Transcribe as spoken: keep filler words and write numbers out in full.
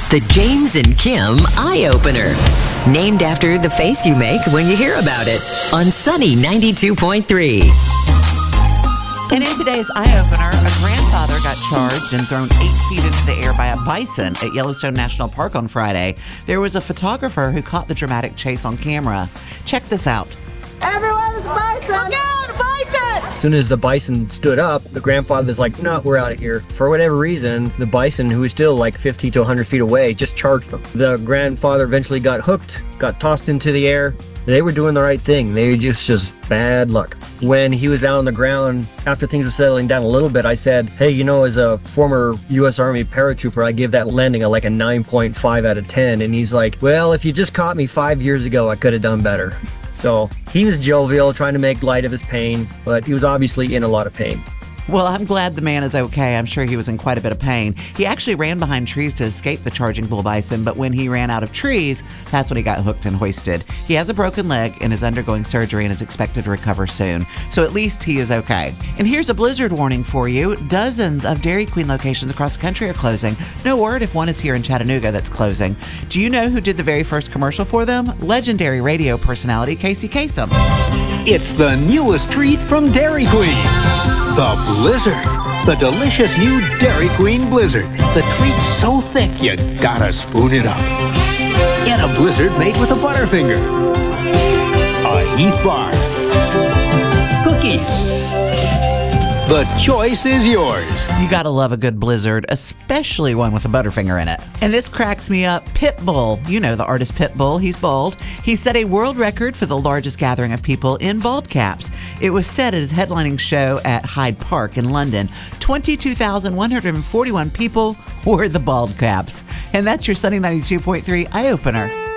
The James and Kim Eye Opener. Named after the face you make when you hear about it. On Sunny ninety-two point three. And in today's Eye Opener, a grandfather got charged and thrown eight feet into the air by a bison at Yellowstone National Park on Friday. There was a photographer who caught the dramatic chase on camera. Check this out. Everyone, it's bison! Look out, bison! As soon as the bison stood up, the grandfather's like, no, we're out of here. For whatever reason, the bison, who was still like fifty to one hundred feet away, just charged them. The grandfather eventually got hooked, got tossed into the air. They were doing the right thing. They were just, just bad luck. When he was down on the ground, after things were settling down a little bit, I said, hey, you know, as a former U S Army paratrooper, I give that landing a, like a nine point five out of ten. And he's like, well, if you just caught me five years ago, I could have done better. So he was jovial, trying to make light of his pain, but he was obviously in a lot of pain. Well, I'm glad the man is okay. I'm sure he was in quite a bit of pain. He actually ran behind trees to escape the charging bull bison, but when he ran out of trees, that's when he got hooked and hoisted. He has a broken leg and is undergoing surgery and is expected to recover soon. So at least he is okay. And here's a blizzard warning for you. Dozens of Dairy Queen locations across the country are closing. No word if one is here in Chattanooga that's closing. Do you know who did the very first commercial for them? Legendary radio personality Casey Kasem. It's the newest treat from Dairy Queen. The Blizzard. The delicious new Dairy Queen Blizzard. The treat's so thick you gotta spoon it up. Get a Blizzard made with a Butterfinger, a Heath Bar, cookies. The choice is yours. You gotta love a good Blizzard, especially one with a Butterfinger in it. And this cracks me up. Pitbull, you know the artist Pitbull, he's bald. He set a world record for the largest gathering of people in bald caps. It was set at his headlining show at Hyde Park in London. twenty-two thousand one hundred forty-one people wore the bald caps. And that's your Sunny ninety-two point three Eye Opener.